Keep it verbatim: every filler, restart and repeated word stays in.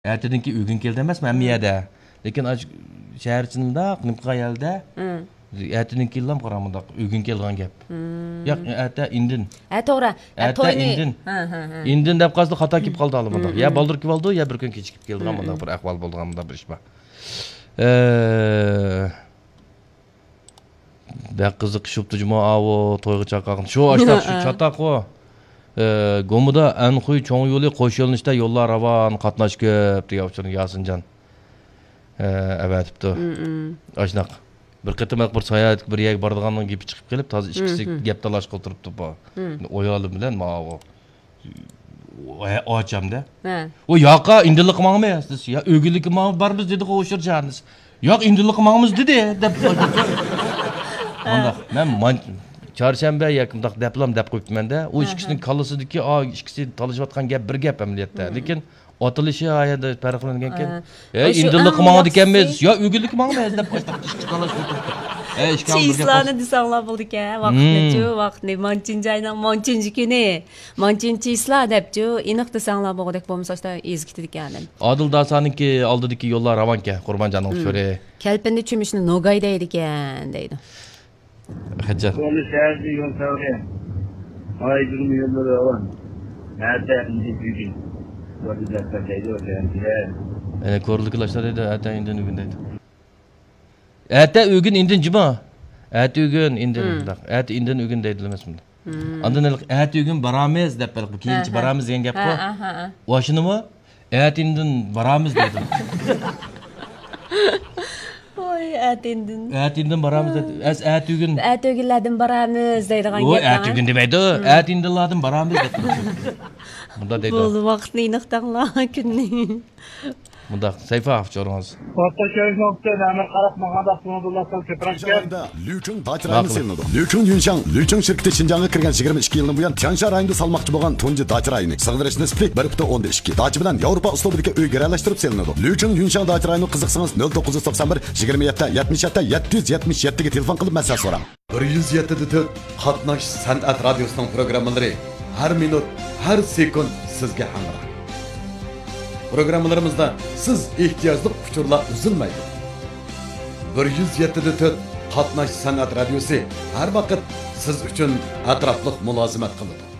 Ertedinki uygun keldi emas, men miyada. Lekin shahar ichida, qimqa yalda. Ertedinki yillam qaramada uygun kelgan gap. Yo'q, erta indin. Ha, to'g'ri. To'yni indin. Ha, ha, ha. Indin deb qazdi xato kelib qoldi alimda. Ya baldir kelib oldi, ya bir kun kechikib keldi, bunda bir ahvol bo'lganda bir ish bor. Eee Bak qiziq shubdi juma avo to'yga chaqaqin. Shu ashta shu chataq o. Eee Gomuda Anxuy cho'ng yo'li qo'sh yo'linishda yo'llar ravon qatnash ko'p degan uchun Yasinjon. Eee avatibdi. Ashnaq. Bir qitim bir soyat bir yer bordiganning gapi chiqib kelib, toz ikkisi gap talash qilib turibdi bu. O'yolim bilan ma'vo. O'chamda. O yoqqa indillik qilmoqmaysiz. Ya o'gillik qilmoq bar biz dedi qo'shirjamiz. Yo'q indillik qilmoqmiz dedi deb. Onda men çarşamba yakındaq deplam dep qo'yibman-da. O ikkisining kallasidagi o ikkisi talashayotgan gap bir gap amaliyotda. Lekin otilishi ayada farqlangan ekan. Ey indillik qilmoq ekanmiz. Yo o'gillik qilmoqmiz deb talash qo'yibdi. Ey ishkan bir gap. Sizlarni desanglar bo'ldi ekan. Vaqtni-chu, vaqtni monchinchi aynan monchinchi kuni. Monchinchi islar debchu, aniq desanglar bo'lgandek bo'lmasa ezgitdi ekan. Odil Dasaniki oldidagi yo'llar ravonka, Qurbanjonning sho'ri. Kalpinni chumishni Nogay deydi ekan, deydi. Haccar. Konu şehirde yol savruyor. Aydırım yolları olan. Nerede indi büyüdün? Böyle destekeydi o şehirde. Yani koruluk ilaçlar dedi, ete indin ügün dedi. Ete ügün indin cima. Ete ügün indin. Ete indin ügün deydi demez mi? Andan elik ete ügün baramez dep belki. Kiyinci baramez diyen gap bu. O şunu mu? Ete indin baramez deydi. Oy, atindin. Atindin baramiz dedi. Az atugün. Atugünlardan baramiz deydigan gap. O atugün demeydi. Atindinlardan baramiz dedi. Bunda deydi. Bu vaqtni aniqtanglar kunni. Bunda sayfa afçorunuz. Hatta şöyle nokta hemen qaratmaganda sunulurlar köprəkdə. Lüçün daçrayını selinadi. Lüçün Yunşan, Lüçün şirketi Şinjan'a kirgan yigirma ikki yıldan buyan Tiansha rayonida salmoqchi bo'lgan tunji daçrayını sig'dirish nisbi bir butun o'n ikki. Dachi bilan Yevropa uslubidagi uy garalashtirib selinadi. Lüçün Yunşan daçrayını qiziqsangiz nol to'qqiz yuz to'qson bir yigirma yetti yetmish yetti yetti yuz yetmish yetti ga telefon qilib masala so'rang. bir yuz yetti to'rt Qatnash san'at radiosining programmalari har minut, har sekund sizga hamroh. Programmalarımızda siz ihtiyaclı uçurlar üzülmeyin. bir yuz yetti to'rt Qatnash san'at radiosi her vakit siz üçün atraflıq mülazimet kılıdır.